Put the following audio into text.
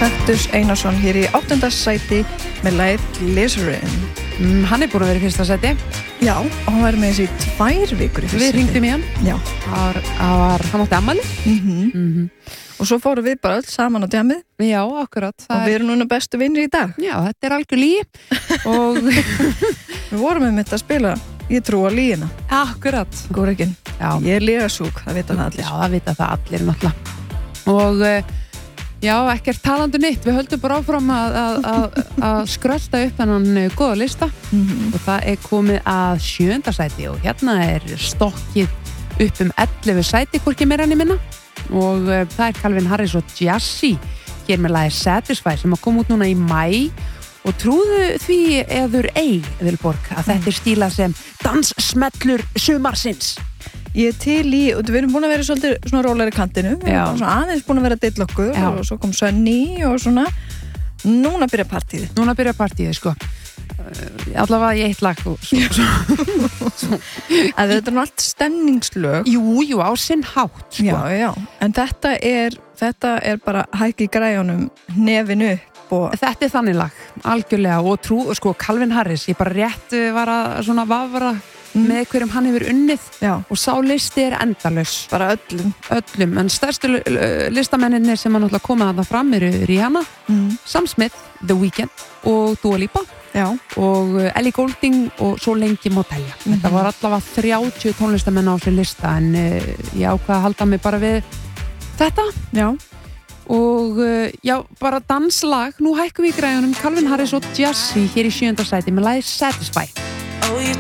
Kaktus Einarsson hér í 8. sæti með lagið Glycerin. Hann búinn að vera í fyrsta sæti. Já, og hann var með þessi 2 vikur í fyrsta sæti. Við hringdum í hann. Já. Hann átti afmæli. Og svo fórum við bara öll saman á djamið. Já, akkurat. Og við erum núna bestu vinnir í dag. Já, þetta algjör lygi. Og við vorum með mitt að spila Ég trú á lygina. Akkurat. Góðrekin. Já. Ég er lygasjúk, það vita það allir. Já, það vita það allir náttúrulega. Og já, ekkert talandi neitt. Við höldum bara áfram að skrölda upp þennan góða lista. Og það komið að 7. sæti og hérna stokkið upp 11 sæti, hvorki meira en ég minna. Og það Calvin Harris og Jassi hér með lagið Satisfy sem að koma út núna í maí. Og trúðu því eður Vilborg að þetta stílað sem danssmellur sumarsins. Ég til í, og við erum búin að vera svolítið svona rólari kantinu, við erum svona aðeins búin að vera að dilla okkur og svo kom Sunny og svona, núna byrja partíið. Sko. Allavega í eitt lag og svo. Að þetta allt stemningslög. Jú, á sinn hátt. Sko. Já, en þetta er bara hækki græjunum nefinu upp. Þetta þannig lag, algjörlega og sko Calvin Harris, ég bara rétt var að svona vafra með hverjum hann hefur unnið og sá listi endalaus. Bara öllum. En stærstu listamennir sem að náttúrulega koma þarna fram eru Rihanna, Sam Smith, The Weeknd og Dua Lipa og Ellie Goulding og svo lengi má telja. Þetta var allavega 30 tónlistamenn á þessu lista en ég ákvað að halda mig bara við þetta. Já. Og já, bara danslag. Nú hækkum við í græjunum Calvin Harris og Jassi hér í 7. sæti með lagið Satisfy. Oh, you